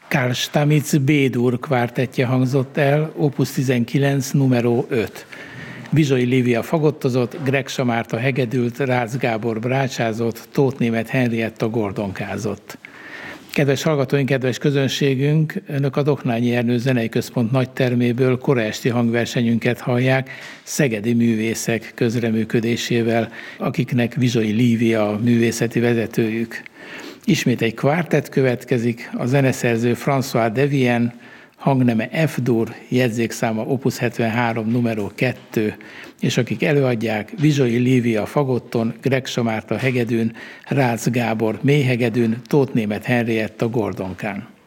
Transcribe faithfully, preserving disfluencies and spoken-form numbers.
Karl Stamitz B-dur kvártettje hangzott el, opus tizenkilenc, numero öt. Bizsói Lívia fagottozott, Gregsa Márta hegedült, Rácz Gábor brácsázott, Tóth Németh Henrietta gordonkázott. Kedves hallgatóink, kedves közönségünk, Önök a Doknányi Ernő Zenei Központ nagyterméből kora esti hangversenyünket hallják szegedi művészek közreműködésével, akiknek Bizsói Lívia a művészeti vezetőjük. Ismét egy kvártett következik, a zeneszerző François Devienne, hangneme F-dur, jegyzékszáma opus hetvenhárom, numero kettő, és akik előadják Bizsói Lívia fagotton, Gregsa Márta hegedűn, Rácz Gábor mélyhegedűn, Tóth Németh Henrietta gordonkán.